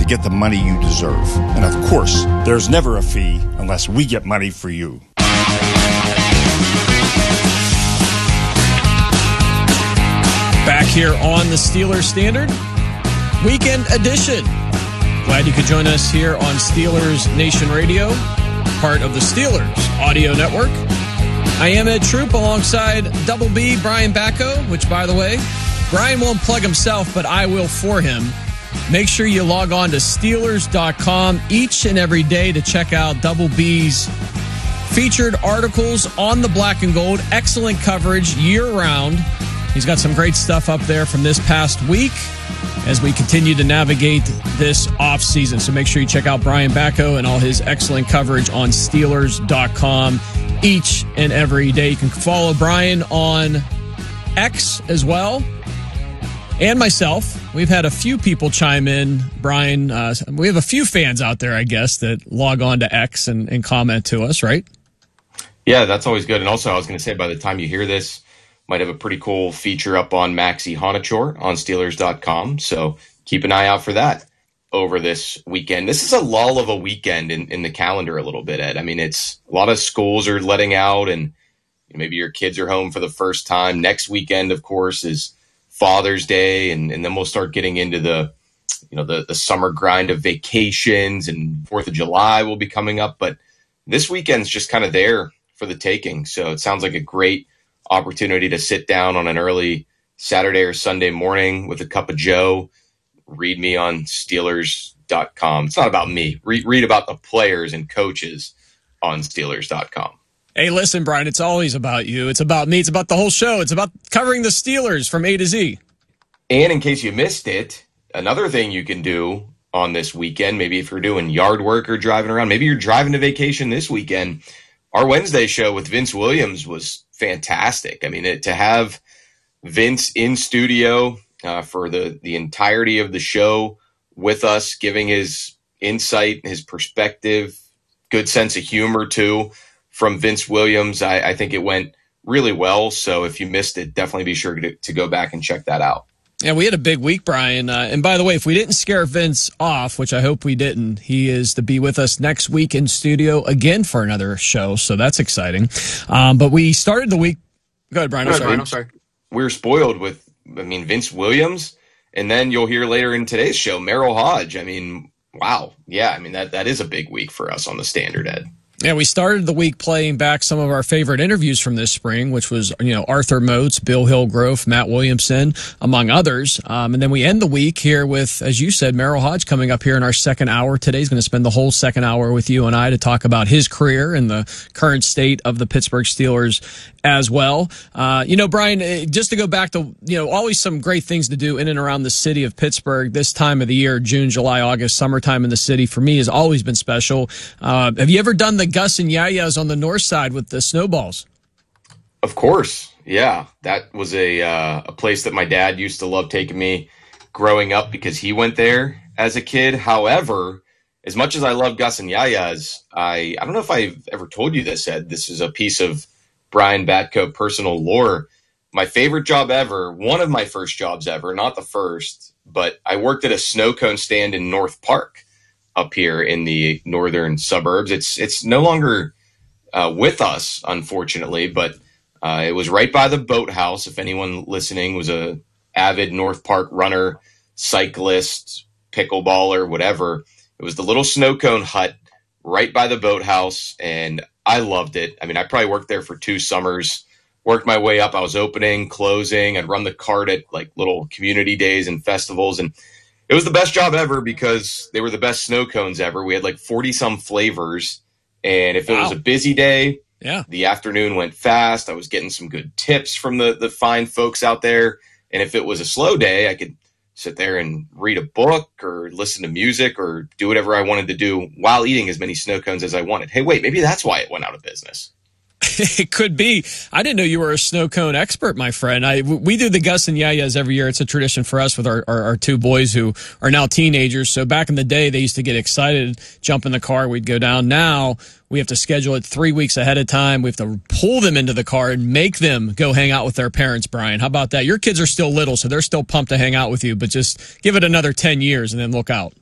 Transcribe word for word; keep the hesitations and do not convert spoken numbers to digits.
to get the money you deserve. And of course, there's never a fee unless we get money for you. Back here on the Steelers Standard, Weekend Edition. Glad you could join us here on Steelers Nation Radio, part of the Steelers Audio Network. I am Ed Troop alongside Double B, Brian Bacco, which, by the way, Brian won't plug himself, but I will for him. Make sure you log on to Steelers dot com each and every day to check out Double B's featured articles on the black and gold. Excellent coverage year-round. He's got some great stuff up there from this past week as we continue to navigate this offseason. So make sure you check out Brian Bacco and all his excellent coverage on Steelers dot com each and every day. You can follow Brian on X as well, and myself. We've had a few people chime in, Brian. Uh, we have a few fans out there, I guess, that log on to X and, and comment to us, right? Yeah, that's always good. And also, I was going to say, by the time you hear this, might have a pretty cool feature up on Maxie Honachor on Steelers dot com. So keep an eye out for that over this weekend. This is a lull of a weekend in, in the calendar a little bit, Ed. I mean, it's a lot of schools are letting out, and maybe your kids are home for the first time. Next weekend, of course, is Father's Day, and, and then we'll start getting into the, you know, the, the summer grind of vacations, and Fourth of July will be coming up. But this weekend's just kind of there for the taking. So it sounds like a great opportunity to sit down on an early Saturday or Sunday morning with a cup of Joe. Read me on Steelers dot com. It's not about me. Read, read about the players and coaches on Steelers dot com. Hey, listen, Brian, it's always about you. It's about me. It's about the whole show. It's about covering the Steelers from A to Z. And in case you missed it, another thing you can do on this weekend, maybe if you're doing yard work or driving around, maybe you're driving to vacation this weekend, our Wednesday show with Vince Williams was fantastic. I mean, it, to have Vince in studio uh, for the, the entirety of the show with us, giving his insight, his perspective, good sense of humor too from Vince Williams, I, I think it went really well. So if you missed it, definitely be sure to, to go back and check that out. Yeah, we had a big week, Brian. Uh, and by the way, if we didn't scare Vince off, which I hope we didn't, he is to be with us next week in studio again for another show. So that's exciting. Um, but we started the week. Go ahead, Brian. I'm Go ahead, sorry. Brian, I'm sorry. We're spoiled with, I mean, Vince Williams. And then you'll hear later in today's show, Merrill Hodge. I mean, wow. Yeah, I mean, that that is a big week for us on the Standard, Ed. Yeah, we started the week playing back some of our favorite interviews from this spring, which was, you know, Arthur Moats, Bill Hillgrove, Matt Williamson, among others. Um, and then we end the week here with, as you said, Merrill Hodge coming up here in our second hour. Today's going to spend the whole second hour with you and I to talk about his career and the current state of the Pittsburgh Steelers as well. Uh, you know, Brian, just to go back to, you know, always some great things to do in and around the city of Pittsburgh this time of the year, June, July, August, summertime in the city for me has always been special. Uh, have you ever done the Gus and Yayas on the north side with the snowballs? Of course. Yeah. That was a, uh, a place that my dad used to love taking me growing up because he went there as a kid. However, as much as I love Gus and Yayas, I, I don't know if I've ever told you this, Ed. This is a piece of Brian Batco personal lore. My favorite job ever, one of my first jobs ever, not the first, but I worked at a snow cone stand in North Park up here in the northern suburbs. It's it's no longer uh, with us, unfortunately, but uh, it was right by the boathouse. If anyone listening was a avid North Park runner, cyclist, pickleballer, whatever, it was the little snow cone hut right by the boathouse, and I loved it. I mean, I probably worked there for two summers, worked my way up. I was opening, closing. I'd run the cart at like little community days and festivals, and it was the best job ever because they were the best snow cones ever. We had like forty some flavors. And if it wow. was a busy day, yeah, the afternoon went fast. I was getting some good tips from the, the fine folks out there. And if it was a slow day, I could sit there and read a book or listen to music or do whatever I wanted to do while eating as many snow cones as I wanted. Hey, wait, maybe that's why it went out of business. It could be. I didn't know you were a snow cone expert, my friend. I, we do the Gus and Yayas every year. It's a tradition for us with our, our, our two boys who are now teenagers. So back in the day, they used to get excited, jump in the car, we'd go down. Now we have to schedule it three weeks ahead of time. We have to pull them into the car and make them go hang out with their parents, Brian. How about that? Your kids are still little, so they're still pumped to hang out with you, but just give it another ten years and then look out.